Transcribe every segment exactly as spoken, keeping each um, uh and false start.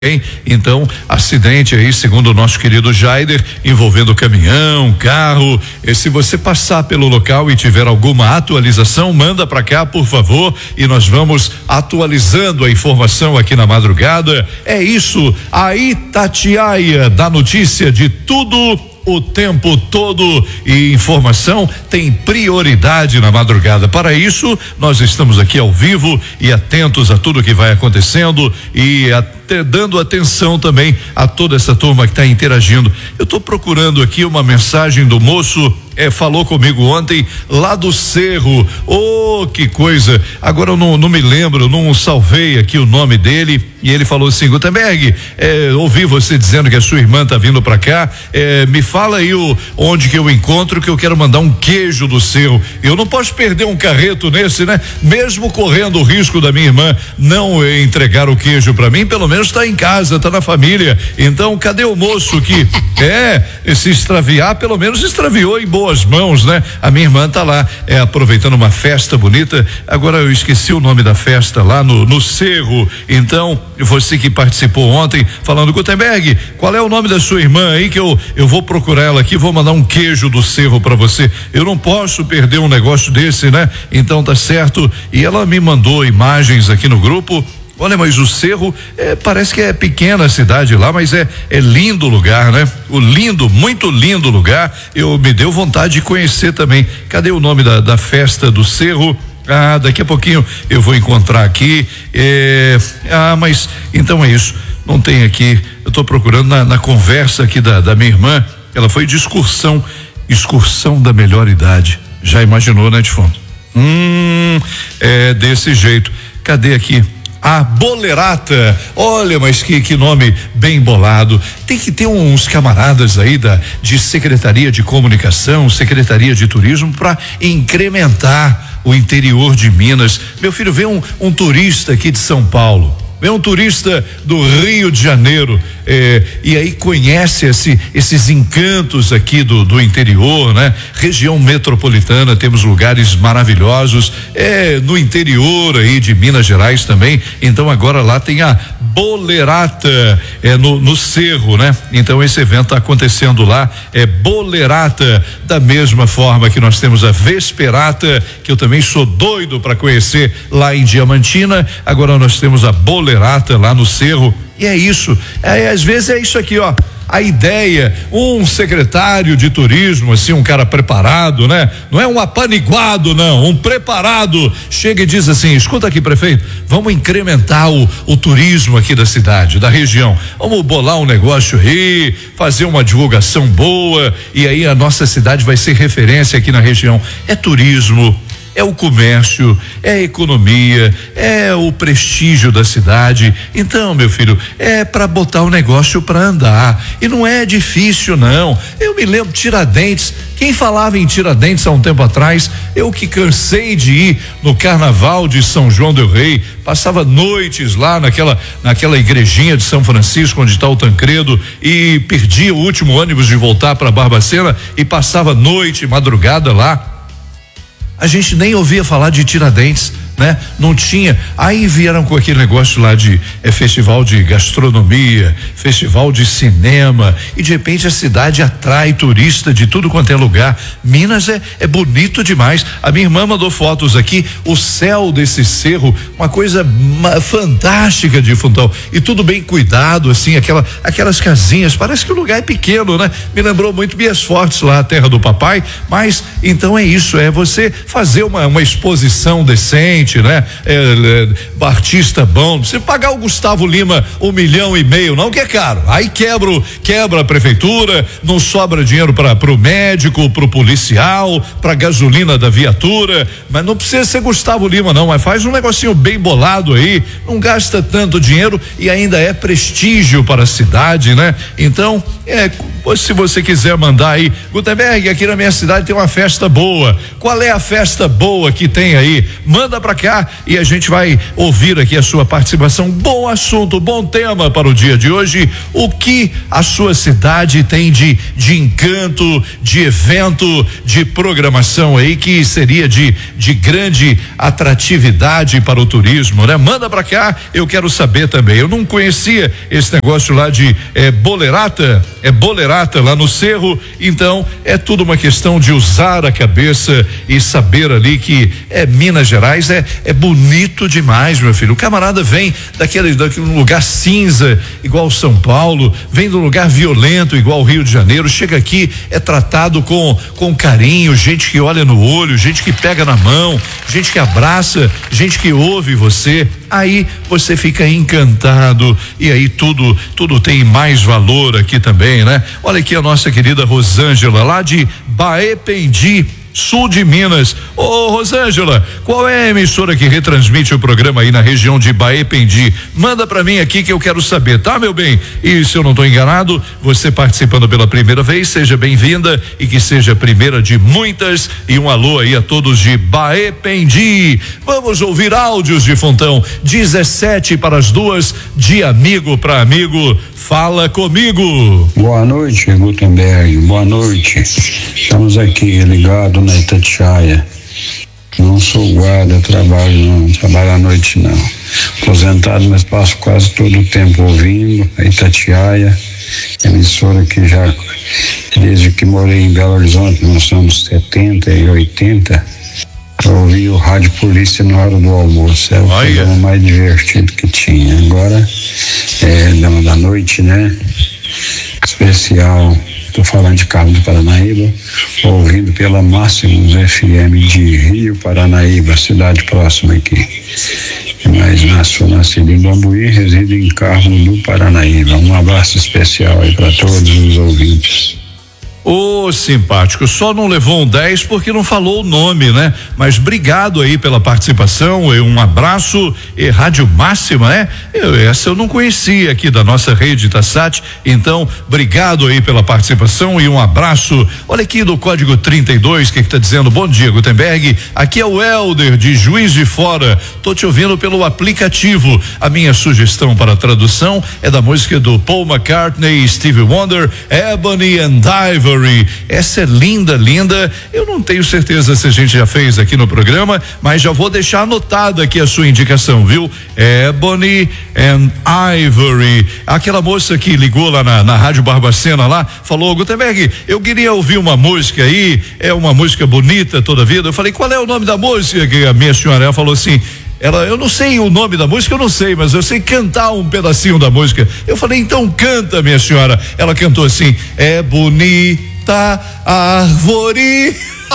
Hein? Então, acidente aí, segundo o nosso querido Jaider, envolvendo caminhão, carro. E se você passar pelo local e tiver alguma atualização, manda para cá, por favor, e nós vamos atualizando a informação aqui na madrugada. É isso, a Itatiaia da notícia de tudo o tempo todo, e informação tem prioridade na madrugada. Para isso, nós estamos aqui ao vivo e atentos a tudo que vai acontecendo e até dando atenção também a toda essa turma que está interagindo. Eu estou procurando aqui uma mensagem do moço. É, falou comigo ontem lá do Cerro. Oh, que coisa! Agora eu não, não me lembro, não salvei aqui o nome dele. E ele falou assim: Gutenberg, é, ouvi você dizendo que a sua irmã tá vindo para cá. É, me fala aí o, onde que eu encontro, que eu quero mandar um queijo do Cerro. Eu não posso perder um carreto nesse, né? Mesmo correndo o risco da minha irmã não entregar o queijo para mim, pelo menos tá em casa, tá na família. Então, cadê o moço que é, se extraviar, pelo menos extraviou em boas mãos, né? A minha irmã tá lá, é, aproveitando uma festa bonita. Agora eu esqueci o nome da festa lá no, no Cerro. Então, você que participou ontem, falando: Gutenberg, qual é o nome da sua irmã aí, que eu eu vou procurar ela aqui, vou mandar um queijo do Cerro para você. Eu não posso perder um negócio desse, né? Então tá certo. E ela me mandou imagens aqui no grupo. Olha, mas o Cerro, é, parece que é pequena a cidade lá, mas é, é lindo lugar, né? O lindo, muito lindo lugar. Eu me deu vontade de conhecer também. Cadê o nome da, da festa do Cerro? Ah, daqui a pouquinho eu vou encontrar aqui. É, ah, mas então é isso. Não tem aqui. Eu estou procurando na, na conversa aqui da, da minha irmã. Ela foi de excursão, excursão da melhor idade. Já imaginou, né, de fundo? Hum, é desse jeito. Cadê aqui? A Bolerata. Olha, mas que, que nome bem bolado. Tem que ter uns camaradas aí da, de Secretaria de Comunicação, Secretaria de Turismo, para incrementar o interior de Minas. Meu filho, vê um, um turista aqui de São Paulo, vem um turista do Rio de Janeiro, eh, e aí conhece esse, esses encantos aqui do, do interior, né? Região metropolitana, temos lugares maravilhosos, é, no interior aí de Minas Gerais também. Então agora lá tem a Bolerata, é, no, no Cerro, né? Então esse evento está acontecendo lá, é Bolerata, da mesma forma que nós temos a Vesperata, que eu também sou doido para conhecer lá em Diamantina. Agora nós temos a Bolerata lá no Cerro. E é isso, é, às vezes é isso aqui, ó. A ideia, um secretário de turismo, assim, um cara preparado, né? Não é um apaniguado, não, um preparado, chega e diz assim: escuta aqui, prefeito, vamos incrementar o, o turismo aqui da cidade, da região, vamos bolar um negócio aí, fazer uma divulgação boa, e aí a nossa cidade vai ser referência aqui na região. É turismo, é o comércio, é a economia, é o prestígio da cidade. Então, meu filho, é para botar o negócio para andar. E não é difícil, não. Eu me lembro, Tiradentes. Quem falava em Tiradentes há um tempo atrás, eu que cansei de ir no Carnaval de São João del Rei, passava noites lá naquela naquela igrejinha de São Francisco, onde está o Tancredo, e perdia o último ônibus de voltar para Barbacena e passava noite, madrugada lá. A gente nem ouvia falar de Tiradentes, né? Não tinha. Aí vieram com aquele negócio lá de é, festival de gastronomia, festival de cinema, e de repente a cidade atrai turista de tudo quanto é lugar. Minas é, é bonito demais. A minha irmã mandou fotos aqui, o céu desse cerro, uma coisa ma, fantástica de Fundão, e tudo bem cuidado, assim, aquela, aquelas casinhas, parece que o lugar é pequeno, né? Me lembrou muito Bias Fortes lá, a terra do papai. Mas então é isso, é você fazer uma, uma exposição decente, né? É, é, artista bom, você pagar o Gustavo Lima um milhão e meio, não, que é caro. Aí quebra, quebra a prefeitura, não sobra dinheiro para pro médico, pro policial, pra gasolina da viatura. Mas não precisa ser Gustavo Lima, não, mas faz um negocinho bem bolado aí, não gasta tanto dinheiro e ainda é prestígio para a cidade, né? Então, é se você quiser mandar aí, Gutenberg, aqui na minha cidade tem uma festa boa. Qual é a festa boa que tem aí? Manda pra cá e a gente vai ouvir aqui a sua participação. Bom assunto, bom tema para o dia de hoje. O que a sua cidade tem de, de encanto, de evento, de programação aí que seria de, de grande atratividade para o turismo, né? Manda pra cá, eu quero saber também. Eu não conhecia esse negócio lá de é, bolerata, é bolerata lá no Cerro, então é tudo uma questão de usar a cabeça e saber ali que é Minas Gerais é, é bonito demais, meu filho. O camarada vem daquele, daquele lugar cinza, igual São Paulo, vem de um lugar violento, igual o Rio de Janeiro, chega aqui, é tratado com, com carinho, gente que olha no olho, gente que pega na mão, gente que abraça, gente que ouve você. Aí você fica encantado e aí tudo, tudo tem mais valor aqui também, né? Olha aqui a nossa querida Rosângela, lá de Baependi, sul de Minas. Ô Rosângela, qual é a emissora que retransmite o programa aí na região de Baependi? Manda pra mim aqui que eu quero saber, tá, meu bem? E se eu não tô enganado, você participando pela primeira vez, seja bem-vinda e que seja a primeira de muitas, e um alô aí a todos de Baependi. Vamos ouvir áudios de Fontão, dezessete para as duas, de amigo para amigo. Fala comigo. Boa noite, Gutenberg. Boa noite. Estamos aqui ligados na Itatiaia. Não sou guarda, trabalho não, trabalho à noite não. Aposentado, mas passo quase todo o tempo ouvindo a Itatiaia, emissora que já, desde que morei em Belo Horizonte, nos anos setenta e oitenta, eu ouvi o Rádio Polícia na hora do almoço. Era o programa mais divertido que tinha. Agora, é dama da noite, né? Especial. Estou falando de Carlos do Paranaíba, ouvindo pela Máximos F M de Rio Paranaíba, cidade próxima aqui. Mas nasci, nascido em Bambuí, resido em Carlos do Paranaíba. Um abraço especial aí para todos os ouvintes. Ô, oh, simpático, só não levou um dez porque não falou o nome, né? Mas obrigado aí pela participação, e um abraço. E Rádio Máxima, né? Eu, essa eu não conhecia aqui da nossa rede Itassat, então obrigado aí pela participação e um abraço. Olha aqui do código trinta e dois, que que tá dizendo? Bom dia, Gutenberg, aqui é o Helder de Juiz de Fora, tô te ouvindo pelo aplicativo. A minha sugestão para a tradução é da música do Paul McCartney e Stevie Wonder, Ebony and Ivory. Essa é linda, linda. Eu não tenho certeza se a gente já fez aqui no programa, mas já vou deixar anotada aqui a sua indicação, viu? Ebony and Ivory. Aquela moça que ligou lá na, na Rádio Barbacena lá, falou: Gutenberg, eu queria ouvir uma música aí, é uma música bonita toda a vida. Eu falei: qual é o nome da música? Que a minha senhora, ela falou assim: Ela, eu não sei o nome da música, eu não sei, mas eu sei cantar um pedacinho da música. Eu falei: então canta, minha senhora. Ela cantou assim: é bonita a árvore.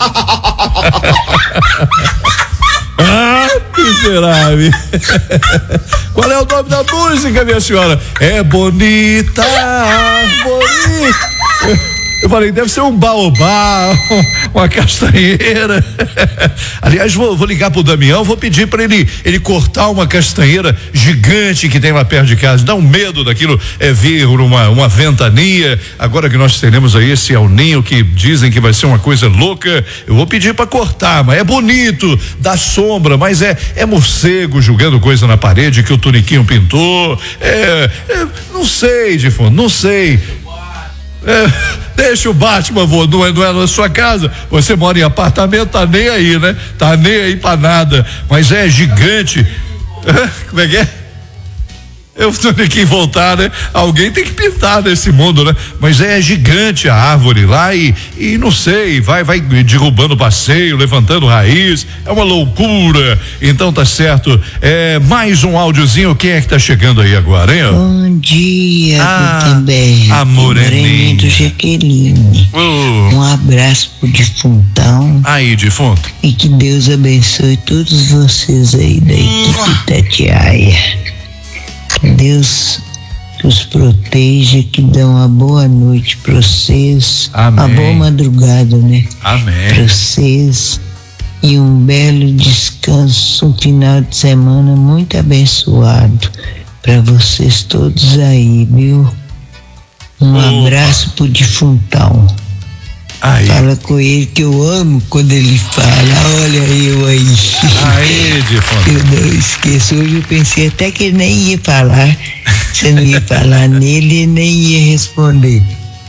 Ah, miserável. Qual é o nome da música, minha senhora? É bonita a árvore. Eu falei: deve ser um baobá, uma castanheira. Aliás, vou, vou ligar pro Damião, vou pedir para ele ele cortar uma castanheira gigante que tem lá perto de casa. Dá um medo daquilo, é vir uma, uma ventania. Agora que nós teremos aí esse El Ninho que dizem que vai ser uma coisa louca, eu vou pedir para cortar, mas é bonito, dá sombra, mas é, é morcego jogando coisa na parede que o Toniquinho pintou. É, é, não sei, de fundo, não sei. É, deixa o Batman, vô, não é, não é na sua casa, você mora em apartamento, tá nem aí, né? Tá nem aí pra nada, mas é gigante. Como é que é? Eu tenho que voltar, né? Alguém tem que pintar nesse mundo, né? Mas é gigante a árvore lá e, e não sei, vai, vai derrubando passeio, levantando raiz, é uma loucura. Então tá certo. É, mais um áudiozinho, quem é que tá chegando aí agora, hein? Bom dia, ah, Gutenberg. A Moreninha do Jaqueline. Uh. Um abraço pro defuntão. Aí, defunto. E que Deus abençoe todos vocês aí da equipe Itatiaia. Que Deus os proteja, que dê uma boa noite para vocês. Amém. Uma boa madrugada, né? Amém. Para vocês. E um belo descanso, um final de semana muito abençoado para vocês todos aí, viu? Um Opa. abraço pro defuntão. Aí. Fala com ele que eu amo quando ele fala, olha eu aí. Aí, defuntão. Eu não esqueço, hoje eu pensei até que ele nem ia falar, você não ia falar nele e nem ia responder.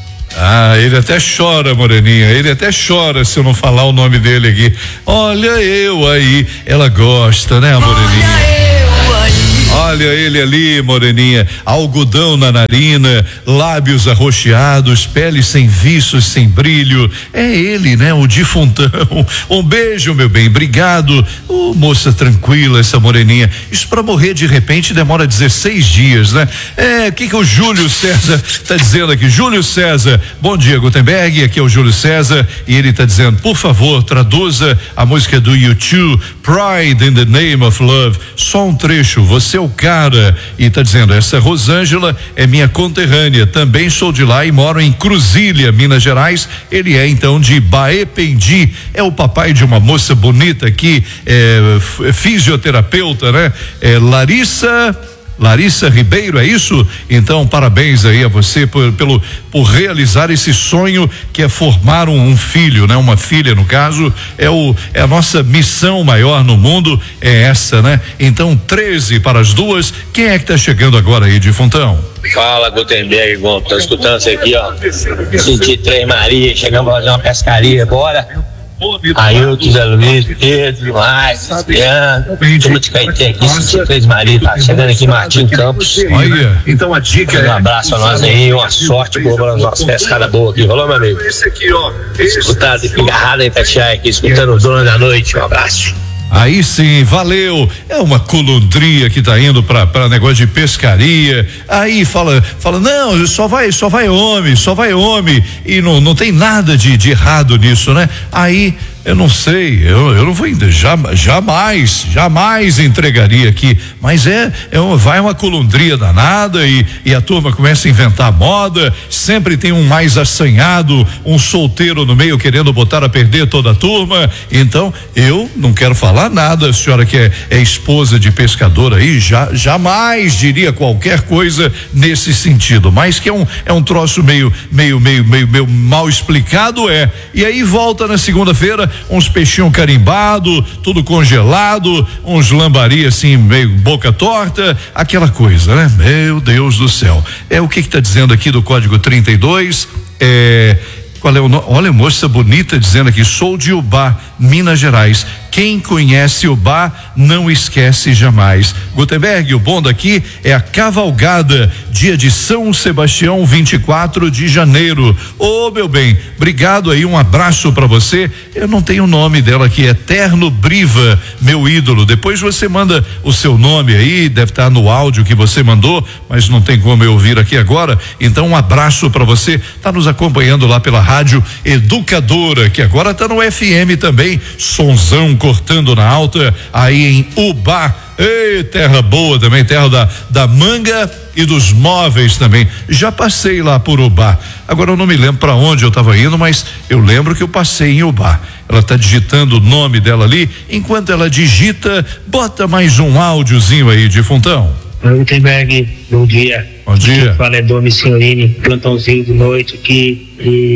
Ah, ele até chora, Moreninha, ele até chora se eu não falar o nome dele aqui. Olha eu aí, ela gosta, né, a Moreninha? Olha eu aí. Olha ele ali, Moreninha, algodão na narina, lábios arroxeados, pele sem viços, sem brilho. É ele, né? O defuntão. Um beijo, meu bem, obrigado. Ô, moça tranquila, essa Moreninha. Isso pra morrer de repente demora dezesseis dias, né? É, o que que o Júlio César tá dizendo aqui? Júlio César, bom dia, Gutenberg, aqui é o Júlio César e ele tá dizendo, por favor, traduza a música do U dois, Pride in the Name of Love. Só um trecho, você é o cara, e tá dizendo, essa Rosângela é minha conterrânea, também sou de lá e moro em Cruzília, Minas Gerais. Ele é então de Baependi, é o papai de uma moça bonita aqui, é, fisioterapeuta, né? É Larissa Larissa Ribeiro, é isso? Então, parabéns aí a você por, pelo, por realizar esse sonho que é formar um, um filho, né? Uma filha, no caso, é o, é a nossa missão maior no mundo, é essa, né? Então, treze para as duas, quem é que tá chegando agora aí, defuntão? Fala, Gutenberg, irmão, tô escutando isso aqui, ó, senti Três Maria, chegamos a fazer uma pescaria, bora. Ailton, Zé Luiz, Pedro, Márcio, Adriano, turma de Caeté aqui, senti Três Maria, tá chegando aqui Martim Campos. Olha. Então a dica é. Um abraço a nós aí, uma sorte por as nossas pescadas boas aqui. Rolou, meu amigo? Esse aqui, ó. Escutado aqui, agarrado em Itatiaia aqui, escutando o Dono da Noite. Um abraço. Aí sim, valeu. É uma colundria que tá indo pra, pra negócio de pescaria. Aí fala, fala, não, só vai, só vai homem, só vai homem. E não, não tem nada de, de errado nisso, né? Aí, eu não sei, eu, eu não vou, jamais, jamais, jamais entregaria aqui, mas é, é uma, vai uma colundria danada e, e a turma começa a inventar moda, sempre tem um mais assanhado, um solteiro no meio querendo botar a perder toda a turma. Então, eu não quero falar nada, a senhora que é, é esposa de pescador aí, já, jamais diria qualquer coisa nesse sentido, mas que é um, é um troço meio, meio, meio, meio, meio mal explicado, é. E aí volta na segunda-feira, uns peixinhos carimbados, tudo congelado, uns lambari assim, meio boca torta, aquela coisa, né? Meu Deus do céu. É o que que tá dizendo aqui do código trinta e dois, é, qual é o nome? Olha, moça bonita dizendo aqui, sou de Ubá, Minas Gerais. Quem conhece Ubá não esquece jamais. Gutenberg, o bom daqui é a cavalgada, dia de São Sebastião, vinte e quatro de janeiro. Ô, meu bem, obrigado aí, um abraço para você. Eu não tenho o nome dela aqui, Eterno Briva, meu ídolo. Depois você manda o seu nome aí, deve estar no áudio que você mandou, mas não tem como eu ouvir aqui agora. Então, um abraço para você. Tá nos acompanhando lá pela Rádio Educadora, que agora tá no F M também, sonzão cortando na alta, aí em Ubá. Ei, terra boa também, terra da, da manga e dos móveis também. Já passei lá por Ubá. Agora eu não me lembro para onde eu estava indo, mas eu lembro que eu passei em Ubá. Ela está digitando o nome dela ali. Enquanto ela digita, bota mais um áudiozinho aí, defuntão. Gutenberg, bom dia. Bom dia. Fala, é Domi Senhorini, plantãozinho de noite aqui.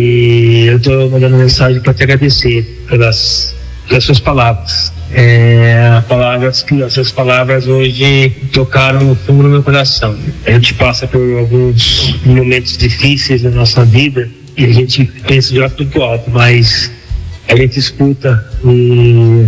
E eu tô mandando mensagem para te agradecer pelas, pelas suas palavras. É, palavras que as suas palavras hoje tocaram no fundo do meu coração. A gente passa por alguns momentos difíceis na nossa vida e a gente pensa de alto pro alto, mas a gente escuta e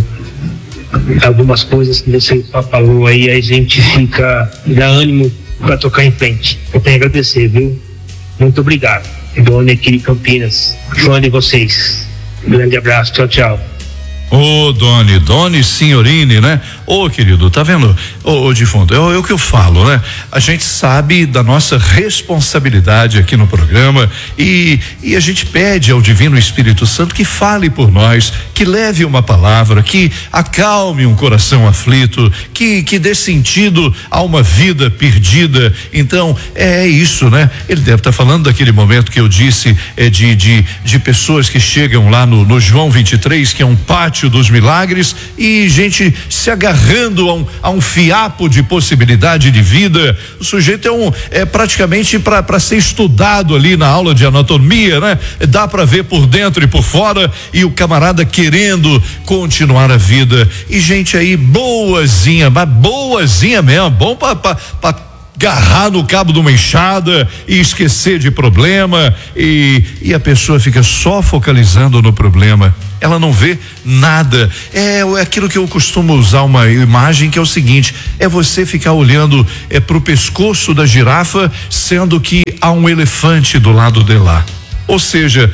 algumas coisas que você falou aí, a gente fica, dá ânimo para tocar em frente. Eu tenho a agradecer, viu? Muito obrigado. Dona aqui de Campinas, fã de vocês. Um grande abraço, tchau, tchau. Ô, Doni, Doni Senhorini, né? Ô, querido, tá vendo? Ô, ô defunto, é, é o que eu falo, né? A gente sabe da nossa responsabilidade aqui no programa e, e a gente pede ao Divino Espírito Santo que fale por nós, que leve uma palavra, que acalme um coração aflito, que, que dê sentido a uma vida perdida. Então, é isso, né? Ele deve estar tá falando daquele momento que eu disse, é de, de, de pessoas que chegam lá no, no João vinte e três, que é um pátio dos milagres, e gente se agarrando a um, a um fiado fiapo de possibilidade de vida. O sujeito é um é praticamente para ser estudado ali na aula de anatomia, né? Dá para ver por dentro e por fora, e o camarada querendo continuar a vida. E gente aí boazinha, mas boazinha mesmo, bom para agarrar no cabo de uma enxada e esquecer de problema, e, e a pessoa fica só focalizando no problema. Ela não vê nada. É, é aquilo que eu costumo usar uma imagem, que é o seguinte: é você ficar olhando é pro pescoço da girafa, sendo que há um elefante do lado de lá. Ou seja,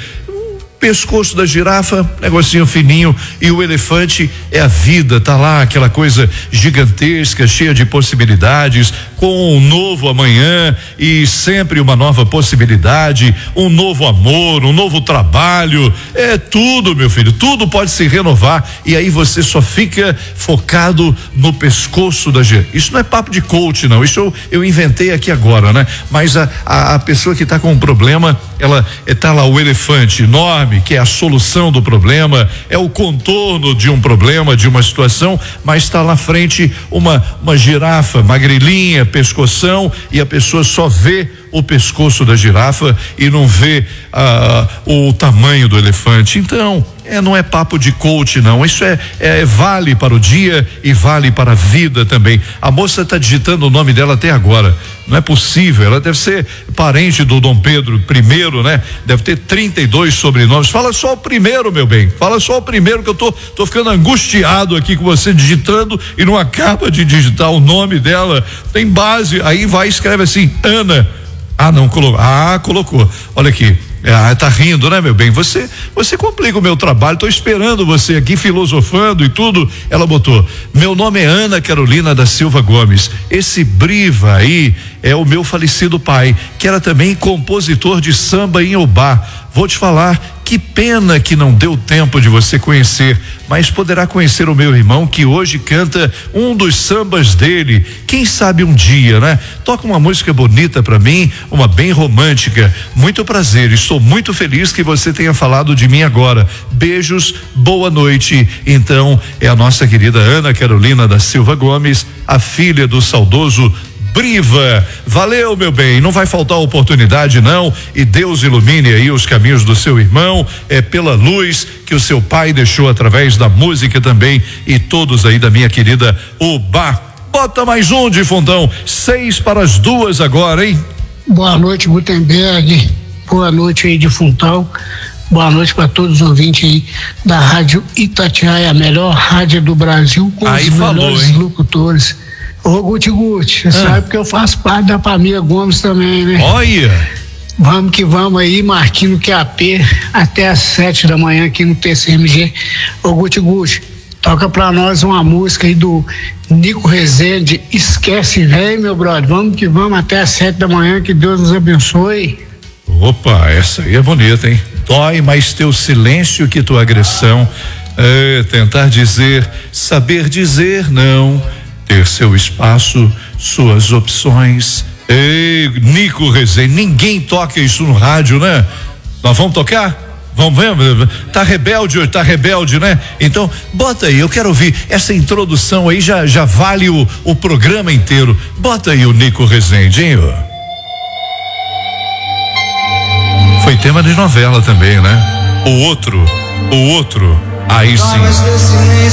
pescoço da girafa, negocinho fininho, e o elefante é a vida, tá lá aquela coisa gigantesca, cheia de possibilidades, com um novo amanhã e sempre uma nova possibilidade, um novo amor, um novo trabalho, é tudo, meu filho, tudo pode se renovar, e aí você só fica focado no pescoço da girafa. Isso não é papo de coach, não, isso eu, eu inventei aqui agora, né? Mas a, a, a pessoa que está com um problema, ela está lá o elefante enorme, que é a solução do problema, é o contorno de um problema, de uma situação, mas está lá à frente uma uma girafa magrelinha, pescoção, e a pessoa só vê o pescoço da girafa e não vê ah, o tamanho do elefante. Então, é, não é papo de coach, não. Isso é, é vale para o dia e vale para a vida também. A moça está digitando o nome dela até agora. Não é possível. Ela deve ser parente do Dom Pedro primeiro, né? Deve ter trinta e dois sobrenomes. Fala só o primeiro, meu bem. Fala só o primeiro, que eu tô, tô ficando angustiado aqui com você digitando e não acaba de digitar o nome dela. Tem base. Aí vai e escreve assim: Ana. Ah, não colocou. Ah, colocou. Olha aqui. Ah, tá rindo, né, meu bem? Você, você complica o meu trabalho. Tô esperando você aqui filosofando e tudo. Ela botou: meu nome é Ana Carolina da Silva Gomes. Esse Briva aí é o meu falecido pai, que era também compositor de samba em Obá. Vou te falar, que pena que não deu tempo de você conhecer, mas poderá conhecer o meu irmão, que hoje canta um dos sambas dele. Quem sabe um dia, né? Toca uma música bonita pra mim, uma bem romântica. Muito prazer, estou muito feliz que você tenha falado de mim agora. Beijos, boa noite. Então, é a nossa querida Ana Carolina da Silva Gomes, a filha do saudoso Briva. Valeu, meu bem, não vai faltar oportunidade, não, e Deus ilumine aí os caminhos do seu irmão, é pela luz que o seu pai deixou através da música também, e todos aí da minha querida Obá. Bota mais um, Difundão, seis para as duas agora, hein? Boa noite, Gutenberg. Boa noite aí, Difuntão. Boa noite para todos os ouvintes aí da Rádio Itatiaia, a melhor rádio do Brasil, com aí os falou, melhores hein? locutores. Ô, Guti Guti, você ah. sabe que eu faço parte da família Gomes também, né? Olha! Vamos que vamos aí, Marquinho Q A P, até às sete da manhã aqui no T C M G. Ô, Guti Guti, toca pra nós uma música aí do Nico Rezende, Esquece Velho, meu brother. Vamos que vamos até às sete da manhã, que Deus nos abençoe. Opa, essa aí é bonita, hein? Dói mais teu silêncio que tua agressão. É, tentar dizer, saber dizer não, ter seu espaço, suas opções. Ei, Nico Rezende, ninguém toca isso no rádio, né? Nós vamos tocar? Vamos ver, tá rebelde hoje, tá rebelde, né? Então, bota aí, eu quero ouvir essa introdução aí, já, já vale o, o programa inteiro. Bota aí o Nico Rezende, hein? Foi tema de novela também, né? O outro, o outro, aí sim.